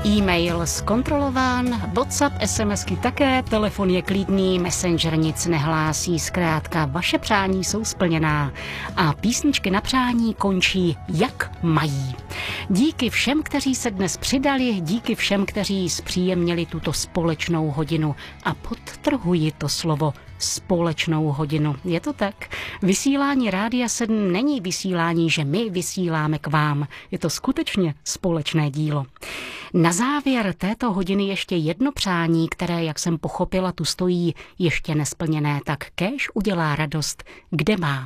E-mail zkontrolován, WhatsApp, SMSky také, telefon je klidný, Messenger nic nehlásí, zkrátka vaše přání jsou splněná a písničky na přání končí jak mají. Díky všem, kteří se dnes přidali, díky všem, kteří zpříjemnili tuto společnou hodinu a podtrhuji to slovo společnou hodinu. Je to tak? Vysílání Rádia 7 není vysílání, že my vysíláme k vám. Je to skutečně společné dílo. Na závěr této hodiny ještě jedno přání, které, jak jsem pochopila, tu stojí ještě nesplněné, tak kéž udělá radost, kde má.